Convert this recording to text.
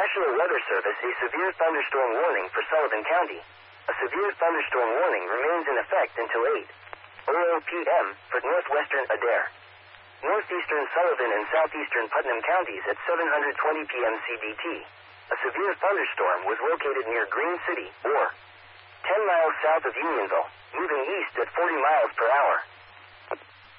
National Weather Service a severe thunderstorm warning for Sullivan County. A severe thunderstorm warning remains in effect until 8:00 p.m. for northwestern Adair, northeastern Sullivan and southeastern Putnam counties at 7:20 p.m. CDT. A severe thunderstorm was located near Green City, or 10 miles south of Unionville, moving east at 40 miles per hour.